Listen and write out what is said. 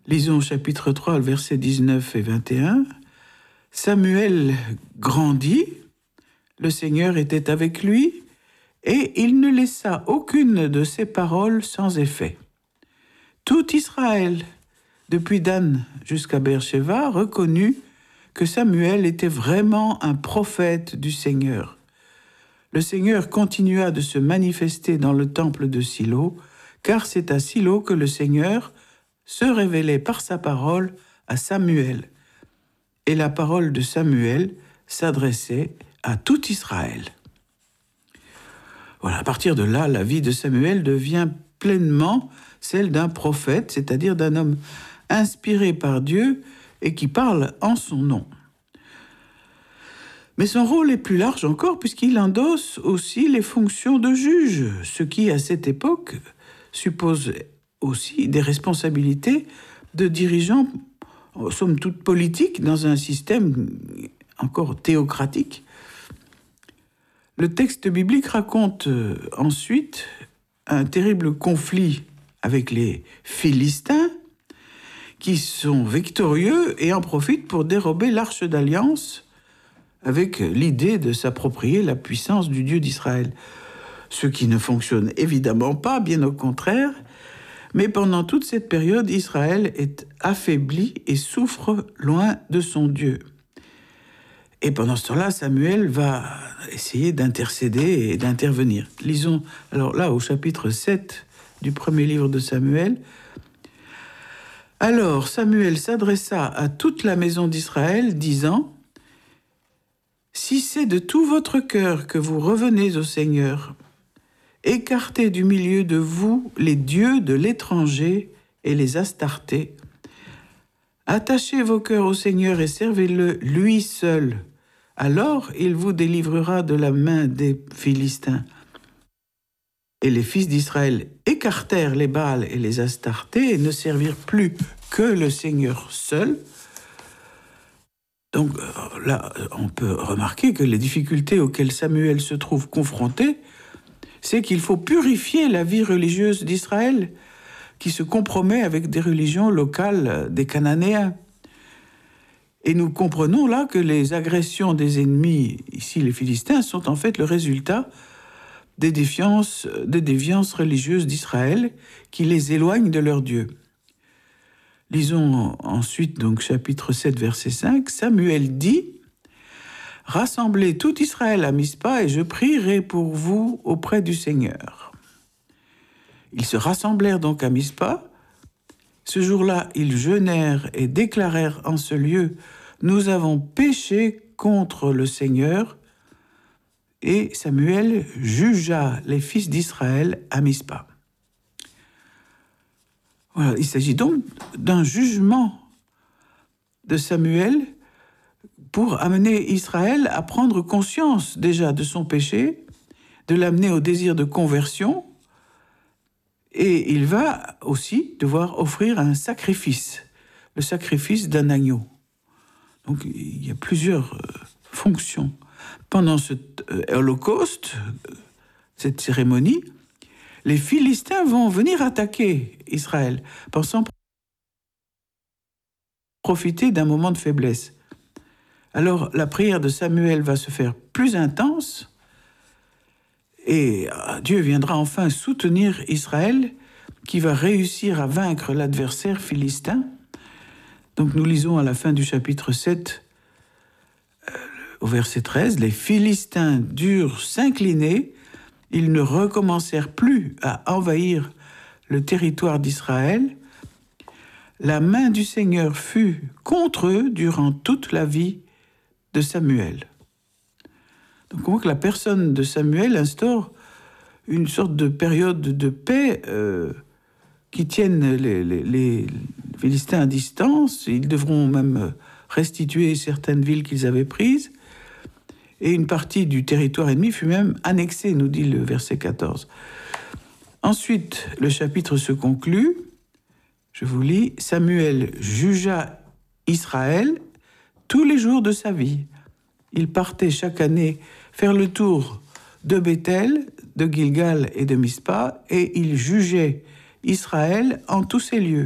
Lisons chapitre 3, versets 19 et 21. Samuel grandit, le Seigneur était avec lui, et il ne laissa aucune de ses paroles sans effet. Tout Israël, depuis Dan jusqu'à Beersheba, reconnut que Samuel était vraiment un prophète du Seigneur. Le Seigneur continua de se manifester dans le temple de Silo, car c'est à Silo que le Seigneur se révélait par sa parole à Samuel. Et la parole de Samuel s'adressait à tout Israël. Voilà, à partir de là, la vie de Samuel devient pleinement celle d'un prophète, c'est-à-dire d'un homme inspiré par Dieu et qui parle en son nom. Mais son rôle est plus large encore puisqu'il endosse aussi les fonctions de juge, ce qui, à cette époque, suppose aussi des responsabilités de dirigeants, somme toute politiques, dans un système encore théocratique. Le texte biblique raconte ensuite un terrible conflit avec les Philistins qui sont victorieux et en profitent pour dérober l'arche d'alliance avec l'idée de s'approprier la puissance du Dieu d'Israël. Ce qui ne fonctionne évidemment pas, bien au contraire, mais pendant toute cette période, Israël est affaibli et souffre loin de son Dieu. Et pendant ce temps-là, Samuel va essayer d'intercéder et d'intervenir. Lisons alors là au chapitre 7 du premier livre de Samuel. Alors Samuel s'adressa à toute la maison d'Israël, disant : « Si c'est de tout votre cœur que vous revenez au Seigneur, écartez du milieu de vous les dieux de l'étranger et les Astartés. Attachez vos cœurs au Seigneur et servez-le lui seul. Alors il vous délivrera de la main des Philistins. » Et les fils d'Israël écartèrent les Baals et les Astartés et ne servirent plus que le Seigneur seul. Donc là, on peut remarquer que les difficultés auxquelles Samuel se trouve confronté, c'est qu'il faut purifier la vie religieuse d'Israël, qui se compromet avec des religions locales des Cananéens. Et nous comprenons là que les agressions des ennemis, ici les Philistins, sont en fait le résultat des déviances religieuses d'Israël qui les éloignent de leur Dieu. Lisons ensuite donc chapitre 7, verset 5. Samuel dit : « Rassemblez tout Israël à Mispa et je prierai pour vous auprès du Seigneur. » Ils se rassemblèrent donc à Mispa. Ce jour-là, ils jeûnèrent et déclarèrent en ce lieu : « Nous avons péché contre le Seigneur. » Et Samuel jugea les fils d'Israël à Mispa. Voilà, il s'agit donc d'un jugement de Samuel pour amener Israël à prendre conscience déjà de son péché, de l'amener au désir de conversion, et il va aussi devoir offrir un sacrifice, le sacrifice d'un agneau. Donc il y a plusieurs fonctions. Pendant cet holocauste, cette cérémonie, les Philistins vont venir attaquer Israël, pensant profiter d'un moment de faiblesse. Alors la prière de Samuel va se faire plus intense et Dieu viendra enfin soutenir Israël qui va réussir à vaincre l'adversaire philistin. Donc nous lisons à la fin du chapitre 7, au verset 13, « Les Philistins durent s'incliner, ils ne recommencèrent plus à envahir le territoire d'Israël. La main du Seigneur fut contre eux durant toute la vie de Samuel. » Donc on voit que la personne de Samuel instaure une sorte de période de paix qui tienne les Philistins à distance. Ils devront même restituer certaines villes qu'ils avaient prises. Et une partie du territoire ennemi fut même annexée, nous dit le verset 14. Ensuite, le chapitre se conclut. Je vous lis. « Samuel jugea Israël tous les jours de sa vie. Il partait chaque année faire le tour de Béthel, de Gilgal et de Mispa, et il jugeait Israël en tous ces lieux.